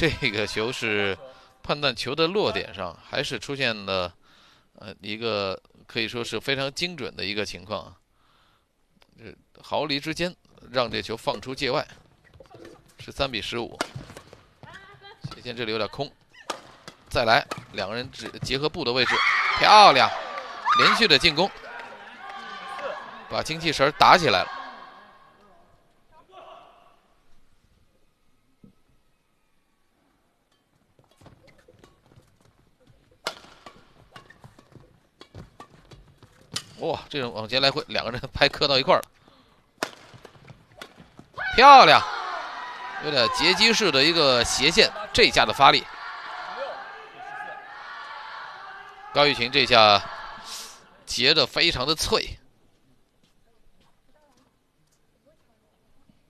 这个球是判断球的落点上，还是出现了一个可以说是非常精准的一个情况，这毫厘之间让这球放出界外，13比15。谢贤这里有点空，再来，两个人结合步的位置，漂亮，连续的进攻，把精气神打起来了。哇，这种往前来回，两个人拍磕到一块儿了，漂亮，有点截击式的一个斜线，这下的发力。高玉琴这下截的非常的脆，